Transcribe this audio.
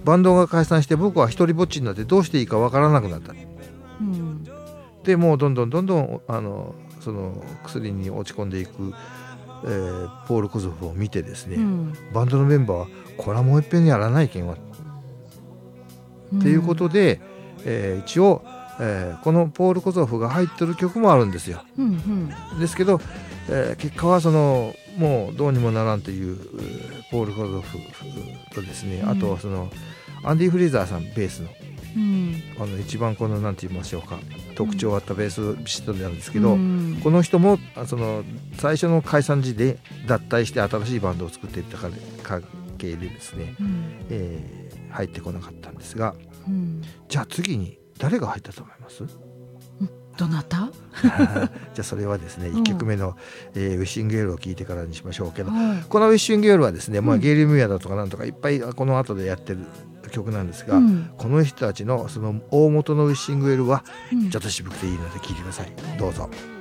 バンドが解散して僕は一人ぼっちになってどうしていいかわからなくなった、でもうどんどんその薬に落ち込んでいく、ポール・コゾフを見てですね、バンドのメンバーはこれはもう一遍やらないけんわ、っていうことで、一応、このポール・コゾフが入ってる曲もあるんですよ、ですけど、結果はもうどうにもならんというポール・コゾフとですね、あとそのアンディ・フレイザーさんベースの、一番なんて言いましょうか、特徴あったベースシストなんですけど、この人も最初の解散時で脱退して新しいバンドを作っていった関係でですね、入ってこなかったんですが、じゃあ次に誰が入ったと思います？ どなた？ じゃあそれはですね、1曲目の、ウィッシングエールを聴いてからにしましょうけど、このウィッシングエールはですね、ゲイリー・ミューアだとかなんとかいっぱいこの後でやってる曲なんですが、この人たちのその大元のウィッシングエールはちょっと渋くていいので聴いてください。どうぞ。